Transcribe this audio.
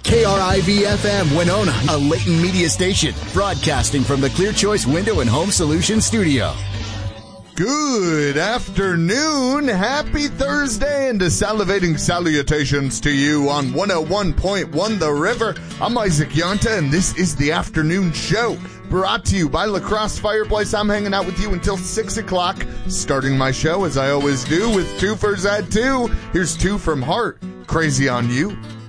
KRIV-FM Winona, a Leighton media station, broadcasting from the Clear Choice Window and Home Solutions studio. Good afternoon, happy Thursday, and salivating salutations to you on 101.1 The River. I'm Isaac Yonta, and this is the afternoon show, brought to you by La Crosse Fireplace. I'm hanging out with you until 6 o'clock, starting my show, as I always do, with Two for Z2. Here's Two from Heart, Crazy on You.